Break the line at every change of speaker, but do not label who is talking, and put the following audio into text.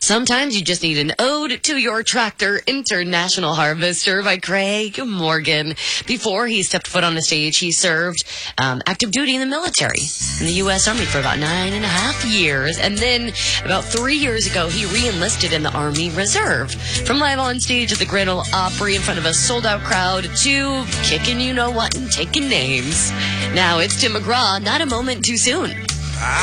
Sometimes you just need an ode to your tractor. International Harvester by Craig Morgan. Before he stepped foot on the stage, he served active duty in the military in the U.S. Army for about 9.5 years. And then about 3 years ago, he re-enlisted in the Army Reserve. From live on stage at the Grand Ole Opry in front of a sold-out crowd to kicking you-know-what and taking names. Now it's Tim McGraw, Not a Moment Too Soon.